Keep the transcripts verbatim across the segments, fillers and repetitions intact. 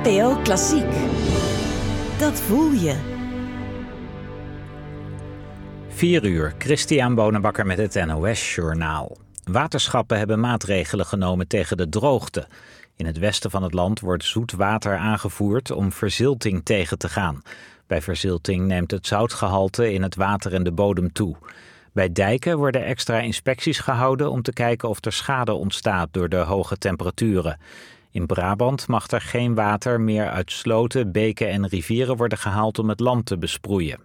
N P O Klassiek. Dat voel je. vier uur, Christian Bonenbakker met het N O S-journaal. Waterschappen hebben maatregelen genomen tegen de droogte. In het westen van het land wordt zoet water aangevoerd om verzilting tegen te gaan. Bij verzilting neemt het zoutgehalte in het water en de bodem toe. Bij dijken worden extra inspecties gehouden om te kijken of er schade ontstaat door de hoge temperaturen. In Brabant mag er geen water meer uit sloten, beken en rivieren worden gehaald om het land te besproeien.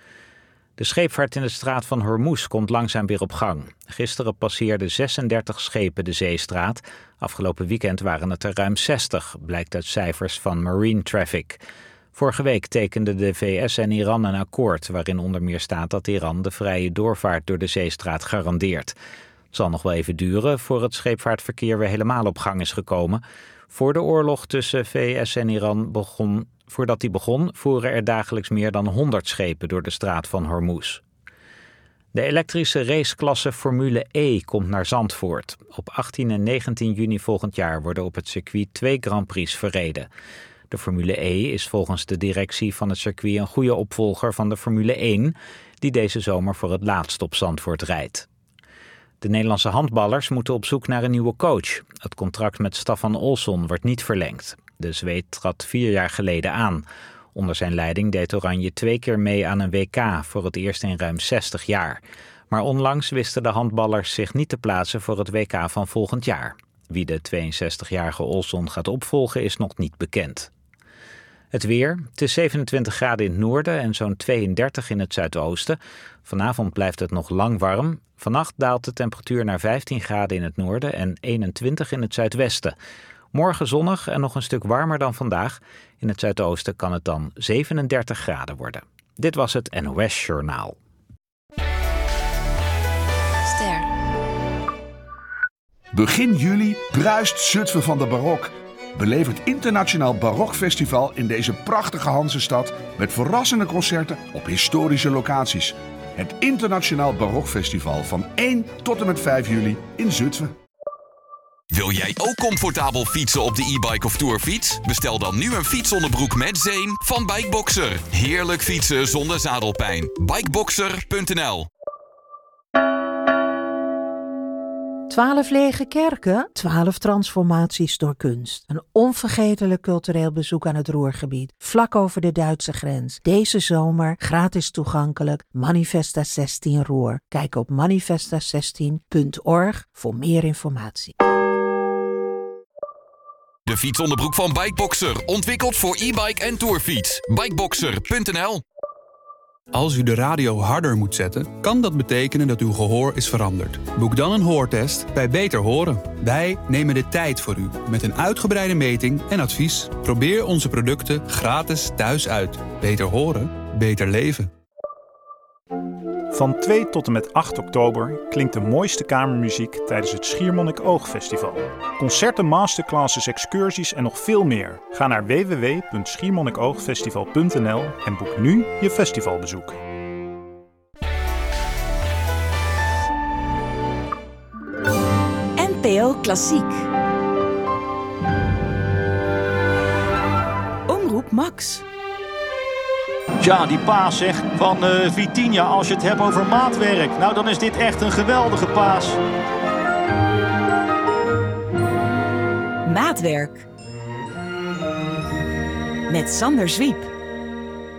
De scheepvaart in de straat van Hormuz komt langzaam weer op gang. Gisteren passeerden zesendertig schepen de zeestraat. Afgelopen weekend waren het er ruim zestig, blijkt uit cijfers van Marine Traffic. Vorige week tekenden de V S en Iran een akkoord waarin onder meer staat dat Iran de vrije doorvaart door de zeestraat garandeert. Het zal nog wel even duren voor het scheepvaartverkeer weer helemaal op gang is gekomen. Voor de oorlog tussen V S en Iran begon, voordat die begon, voeren er dagelijks meer dan honderd schepen door de straat van Hormuz. De elektrische raceklasse Formule E komt naar Zandvoort. Op achttien en negentien juni volgend jaar worden op het circuit twee Grand Prix verreden. De Formule E is volgens de directie van het circuit een goede opvolger van de Formule één, die deze zomer voor het laatst op Zandvoort rijdt. De Nederlandse handballers moeten op zoek naar een nieuwe coach. Het contract met Staffan Olsson wordt niet verlengd. De Zweed trad vier jaar geleden aan. Onder zijn leiding deed Oranje twee keer mee aan een W K, voor het eerst in ruim zestig jaar. Maar onlangs wisten de handballers zich niet te plaatsen voor het W K van volgend jaar. Wie de tweeënzestigjarige Olsson gaat opvolgen is nog niet bekend. Het weer. Het is zevenentwintig graden in het noorden en zo'n tweeëndertig in het zuidoosten. Vanavond blijft het nog lang warm. Vannacht daalt de temperatuur naar vijftien graden in het noorden en eenentwintig in het zuidwesten. Morgen zonnig en nog een stuk warmer dan vandaag. In het zuidoosten kan het dan zevenendertig graden worden. Dit was het N O S-journaal. Ster. Begin juli bruist Zutphen van de barok. Beleef het Internationaal Barokfestival in deze prachtige Hansestad met verrassende concerten op historische locaties. Het Internationaal Barokfestival van één tot en met vijf juli in Zutphen. Wil jij ook comfortabel fietsen op de e-bike of tourfiets? Bestel dan nu een fietsonderbroek met zeem van Bikeboxer. Heerlijk fietsen zonder zadelpijn. bikeboxer punt n l. Twaalf lege kerken, twaalf transformaties door kunst. Een onvergetelijk cultureel bezoek aan het Ruhrgebied, vlak over de Duitse grens. Deze zomer gratis toegankelijk, Manifesta zestien Ruhr. Kijk op manifesta zestien punt org voor meer informatie. De fietsonderbroek van Bikeboxer, ontwikkeld voor e-bike en tourfiets. bikeboxer punt n l. Als u de radio harder moet zetten, kan dat betekenen dat uw gehoor is veranderd. Boek dan een hoortest bij Beter Horen. Wij nemen de tijd voor u met een uitgebreide meting en advies. Probeer onze producten gratis thuis uit. Beter horen, beter leven. Van twee tot en met acht oktober klinkt de mooiste kamermuziek tijdens het Schiermonnikoog-festival. Concerten, masterclasses, excursies en nog veel meer. Ga naar w w w punt schiermonnikoogfestival punt n l en boek nu je festivalbezoek. N P O Klassiek. Omroep Max. Ja, die paas zeg, van uh, Vitinha, als je het hebt over maatwerk. Nou, dan is dit echt een geweldige paas. Maatwerk. Met Sander Zwiep.